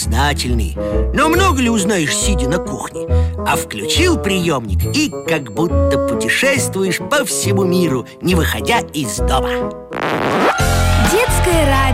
любознательный. Но много ли узнаешь, сидя на кухне? А включил приемник и как будто путешествуешь по всему миру, не выходя из дома. Детское радио.